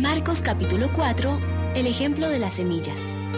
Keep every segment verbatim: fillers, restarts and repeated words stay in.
Marcos capítulo cuatro, el ejemplo de las semillas.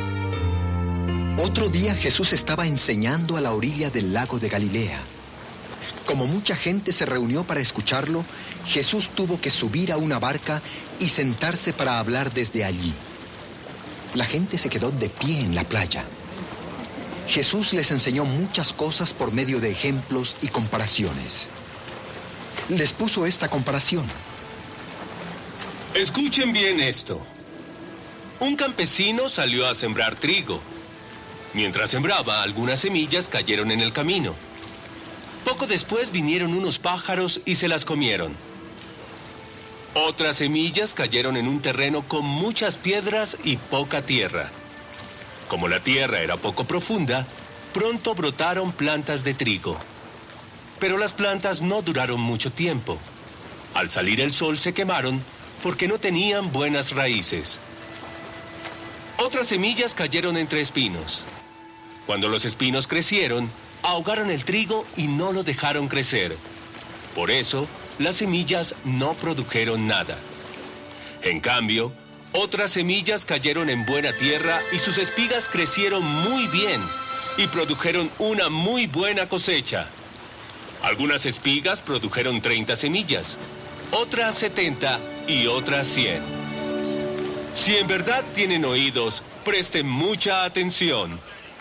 Otro día Jesús estaba enseñando a la orilla del lago de Galilea. Como mucha gente se reunió para escucharlo, Jesús tuvo que subir a una barca y sentarse para hablar desde allí. La gente se quedó de pie en la playa. Jesús les enseñó muchas cosas por medio de ejemplos y comparaciones. Les puso esta comparación. Escuchen bien esto. Un campesino salió a sembrar trigo. Mientras sembraba, algunas semillas cayeron en el camino. Poco después vinieron unos pájaros y se las comieron. Otras semillas cayeron en un terreno con muchas piedras y poca tierra. Como la tierra era poco profunda, pronto brotaron plantas de trigo. Pero las plantas no duraron mucho tiempo. Al salir el sol se quemaron porque no tenían buenas raíces. Otras semillas cayeron entre espinos. Cuando los espinos crecieron, ahogaron el trigo y no lo dejaron crecer. Por eso, las semillas no produjeron nada. En cambio, otras semillas cayeron en buena tierra y sus espigas crecieron muy bien y produjeron una muy buena cosecha. Algunas espigas produjeron treinta semillas, otras setenta y otras cien. Si en verdad tienen oídos, presten mucha atención.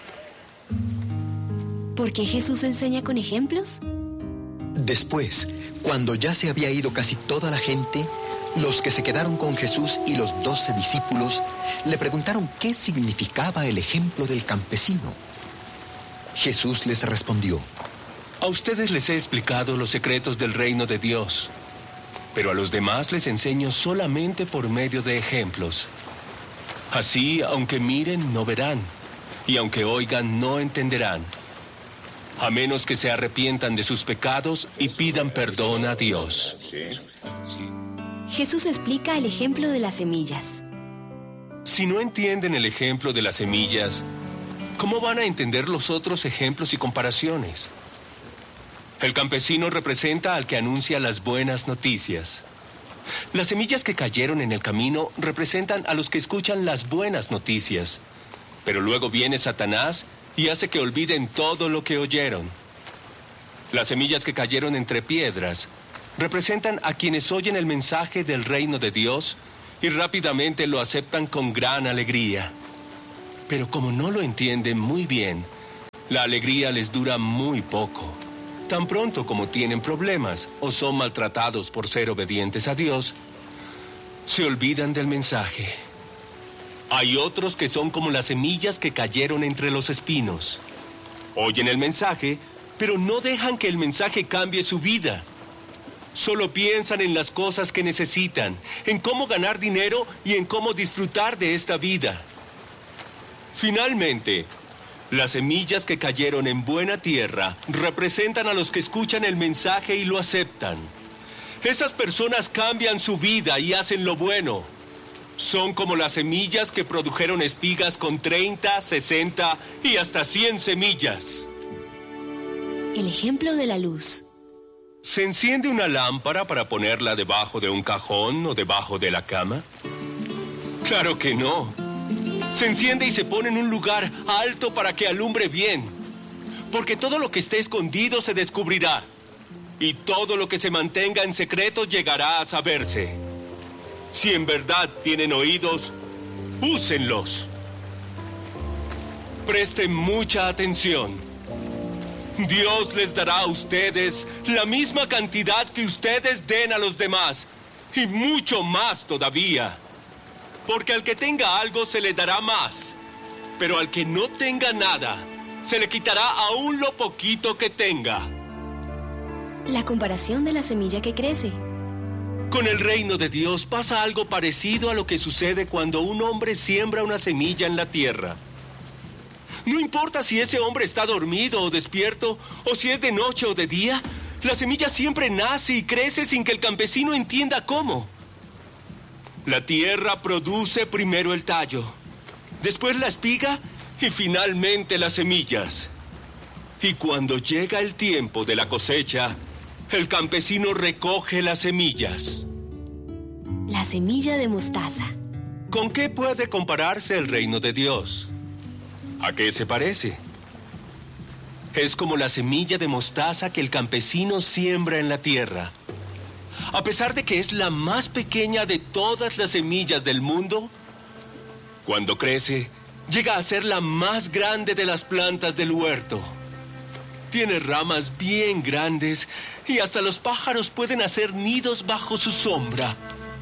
¿Por qué Jesús enseña con ejemplos? Después, cuando ya se había ido casi toda la gente, los que se quedaron con Jesús y los doce discípulos le preguntaron qué significaba el ejemplo del campesino. Jesús les respondió: A ustedes les he explicado los secretos del reino de Dios, pero a los demás les enseño solamente por medio de ejemplos. Así, aunque miren, no verán, y aunque oigan, no entenderán, a menos que se arrepientan de sus pecados y pidan perdón a Dios. Jesús explica el ejemplo de las semillas. Si no entienden el ejemplo de las semillas, ¿cómo van a entender los otros ejemplos y comparaciones? El campesino representa al que anuncia las buenas noticias. Las semillas que cayeron en el camino representan a los que escuchan las buenas noticias. Pero luego viene Satanás y hace que olviden todo lo que oyeron. Las semillas que cayeron entre piedras representan a quienes oyen el mensaje del reino de Dios y rápidamente lo aceptan con gran alegría. Pero como no lo entienden muy bien, la alegría les dura muy poco. Tan pronto como tienen problemas o son maltratados por ser obedientes a Dios, se olvidan del mensaje. Hay otros que son como las semillas que cayeron entre los espinos. Oyen el mensaje, pero no dejan que el mensaje cambie su vida. Solo piensan en las cosas que necesitan, en cómo ganar dinero y en cómo disfrutar de esta vida. Finalmente, las semillas que cayeron en buena tierra representan a los que escuchan el mensaje y lo aceptan. Esas personas cambian su vida y hacen lo bueno. Son como las semillas que produjeron espigas con treinta, sesenta y hasta cien semillas. El ejemplo de la luz. ¿Se enciende una lámpara para ponerla debajo de un cajón o debajo de la cama? Claro que no. Se enciende y se pone en un lugar alto para que alumbre bien. Porque todo lo que esté escondido se descubrirá. Y todo lo que se mantenga en secreto llegará a saberse. Si en verdad tienen oídos, úsenlos. Presten mucha atención. Dios les dará a ustedes la misma cantidad que ustedes den a los demás, y mucho más todavía. Porque al que tenga algo se le dará más, pero al que no tenga nada, se le quitará aún lo poquito que tenga. La comparación de la semilla que crece. Con el reino de Dios pasa algo parecido a lo que sucede cuando un hombre siembra una semilla en la tierra. No importa si ese hombre está dormido o despierto, o si es de noche o de día, la semilla siempre nace y crece sin que el campesino entienda cómo. La tierra produce primero el tallo, después la espiga y finalmente las semillas. Y cuando llega el tiempo de la cosecha, el campesino recoge las semillas. La semilla de mostaza. ¿Con qué puede compararse el reino de Dios? ¿A qué se parece? Es como la semilla de mostaza que el campesino siembra en la tierra. A pesar de que es la más pequeña de todas las semillas del mundo, cuando crece, llega a ser la más grande de las plantas del huerto. Tiene ramas bien grandes y hasta los pájaros pueden hacer nidos bajo su sombra.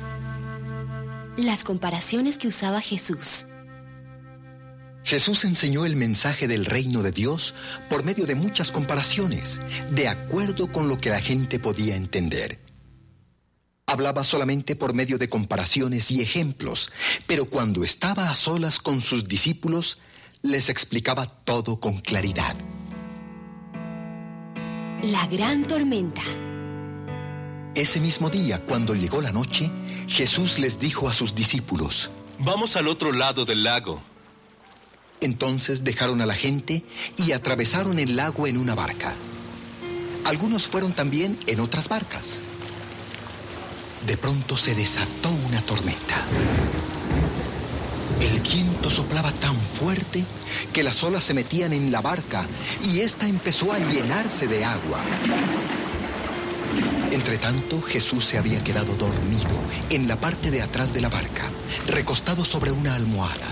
Las comparaciones que usaba Jesús. Jesús enseñó el mensaje del reino de Dios por medio de muchas comparaciones, de acuerdo con lo que la gente podía entender. Hablaba solamente por medio de comparaciones y ejemplos, pero cuando estaba a solas con sus discípulos, les explicaba todo con claridad. La gran tormenta. Ese mismo día, cuando llegó la noche, Jesús les dijo a sus discípulos: Vamos al otro lado del lago. Entonces dejaron a la gente y atravesaron el lago en una barca. Algunos fueron también en otras barcas. De pronto se desató una tormenta. El viento soplaba tan fuerte que las olas se metían en la barca y ésta empezó a llenarse de agua. Entretanto, Jesús se había quedado dormido en la parte de atrás de la barca, recostado sobre una almohada.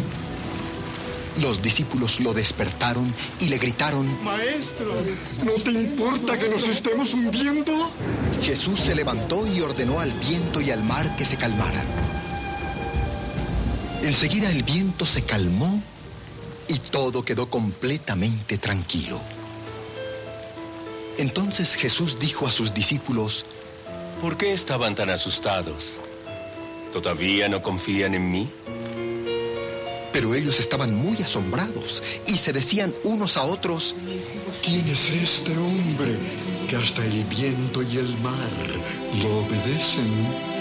Los discípulos lo despertaron y le gritaron: ¡Maestro! ¿No te importa que nos estemos hundiendo? Jesús se levantó y ordenó al viento y al mar que se calmaran. Enseguida el viento se calmó y todo quedó completamente tranquilo. Entonces Jesús dijo a sus discípulos: ¿Por qué estaban tan asustados? ¿Todavía no confían en mí? Pero ellos estaban muy asombrados y se decían unos a otros: ¿Quién es este hombre que hasta el viento y el mar lo obedecen?